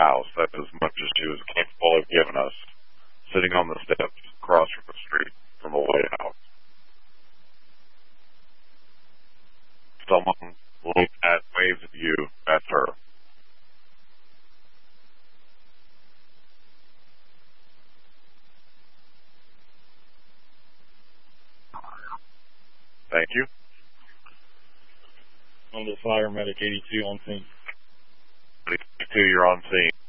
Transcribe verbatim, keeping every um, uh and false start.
house. That's as much as she was capable of giving us, sitting on the steps across from the street from the White House. Someone looked at, waves at you, that's her. Thank you. Under fire, medic eighty-two on scene. eighty-two, you're on scene.